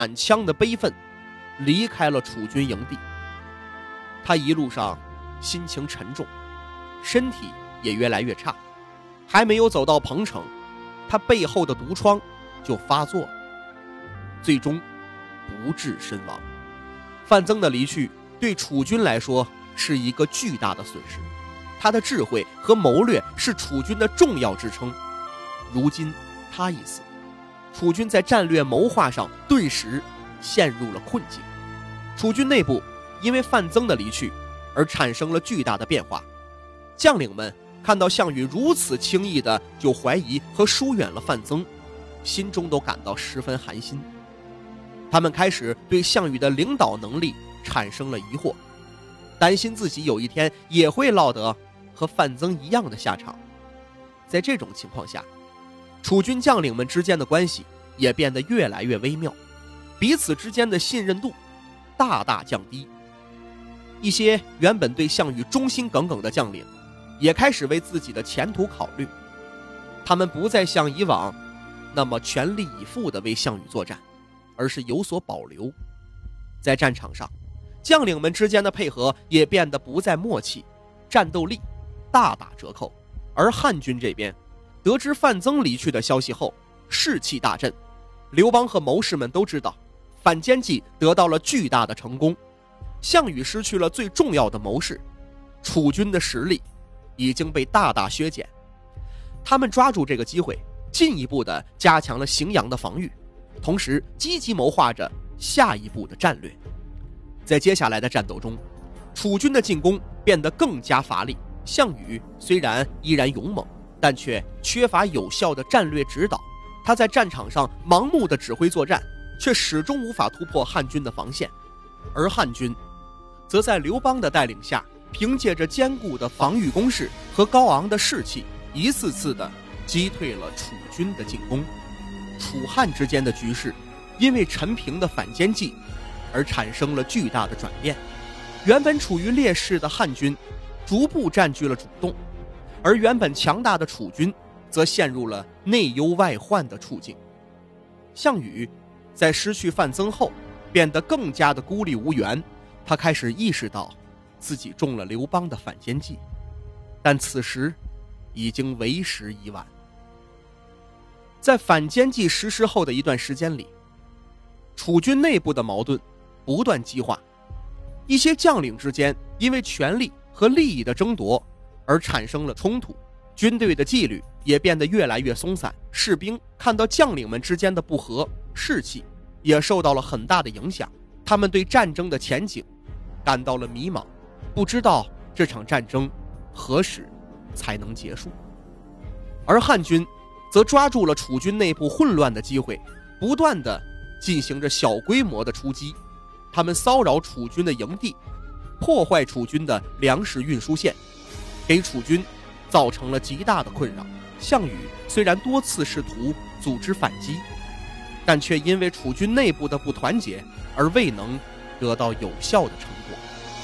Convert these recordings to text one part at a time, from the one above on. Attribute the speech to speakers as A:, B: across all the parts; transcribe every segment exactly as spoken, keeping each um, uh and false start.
A: 满腔的悲愤，离开了楚军营地。他一路上心情沉重，身体也越来越差，还没有走到彭城，他背后的毒疮就发作了，最终不治身亡。范增的离去对楚军来说是一个巨大的损失，他的智慧和谋略是楚军的重要支撑。如今他一死，楚军在战略谋划上顿时陷入了困境。楚军内部因为范增的离去而产生了巨大的变化，将领们看到项羽如此轻易的就怀疑和疏远了范增，心中都感到十分寒心。他们开始对项羽的领导能力产生了疑惑，担心自己有一天也会落得和范增一样的下场。在这种情况下，楚军将领们之间的关系也变得越来越微妙，彼此之间的信任度大大降低。一些原本对项羽忠心耿耿的将领也开始为自己的前途考虑，他们不再像以往那么全力以赴地为项羽作战，而是有所保留。在战场上，将领们之间的配合也变得不再默契，战斗力大打折扣。而汉军这边得知范增离去的消息后，士气大振。刘邦和谋士们都知道反间计得到了巨大的成功，项羽失去了最重要的谋士，楚军的实力已经被大大削减。他们抓住这个机会，进一步的加强了荥阳的防御，同时积极谋划着下一步的战略。在接下来的战斗中，楚军的进攻变得更加乏力，项羽虽然依然勇猛，但却缺乏有效的战略指导。他在战场上盲目的指挥作战，却始终无法突破汉军的防线。而汉军则在刘邦的带领下，凭借着坚固的防御工事和高昂的士气，一次次的击退了楚军的进攻。楚汉之间的局势因为陈平的反间计而产生了巨大的转变，原本处于劣势的汉军逐步占据了主动，而原本强大的楚军则陷入了内忧外患的处境。项羽在失去范增后变得更加的孤立无援，他开始意识到自己中了刘邦的反间计，但此时已经为时已晚。在反间计实施后的一段时间里，楚军内部的矛盾不断激化，一些将领之间因为权力和利益的争夺而产生了冲突，军队的纪律也变得越来越松散，士兵看到将领们之间的不和，士气也受到了很大的影响。他们对战争的前景感到了迷茫，不知道这场战争何时才能结束。而汉军则抓住了楚军内部混乱的机会，不断地进行着小规模的出击。他们骚扰楚军的营地，破坏楚军的粮食运输线，给楚军造成了极大的困扰。项羽虽然多次试图组织反击，但却因为楚军内部的不团结而未能得到有效的成果。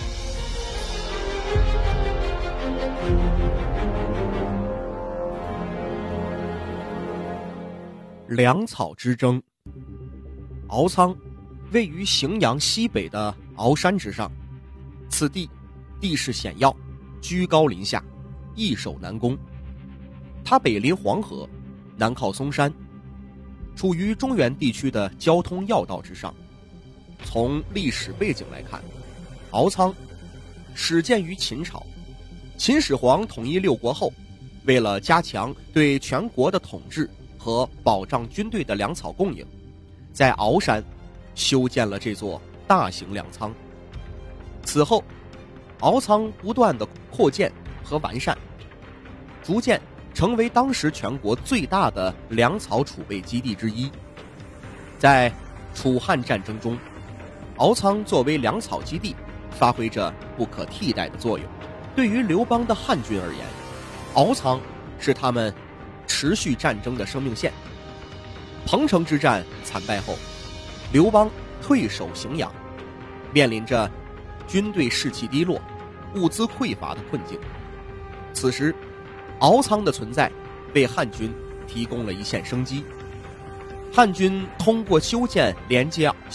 A: 粮草之争。敖仓位于荥阳西北的鳌山之上，此地地势险要，居高临下，易守难攻。它北临黄河，南靠嵩山，处于中原地区的交通要道之上。从历史背景来看，敖仓始建于秦朝，秦始皇统一六国后，为了加强对全国的统治和保障军队的粮草供应，在鳌山修建了这座大型粮仓。此后，敖仓不断的扩建和完善，逐渐成为当时全国最大的粮草储备基地之一。在楚汉战争中，敖仓作为粮草基地发挥着不可替代的作用。对于刘邦的汉军而言，敖仓是他们持续战争的生命线。彭城之战惨败后，刘邦退守荥阳，面临着军队士气低落、物资匮乏的困境。此时，敖仓的存在为汉军提供了一线生机。 汉军通过修建连接